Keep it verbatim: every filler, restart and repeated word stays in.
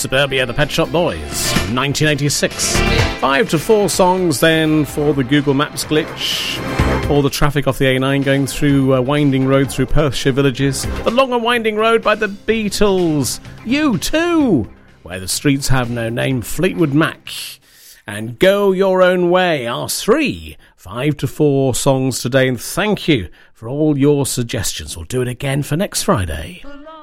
Suburbia, the Pet Shop Boys, nineteen eighty-six. Five to four songs then for the Google Maps glitch. All the traffic off the A nine going through a winding road through Perthshire villages. The Long and Winding Road by the Beatles. U two, Where the Streets Have No Name, Fleetwood Mac. And Go Your Own Way are three. Five to four songs today, and thank you for all your suggestions. We'll do it again for next Friday.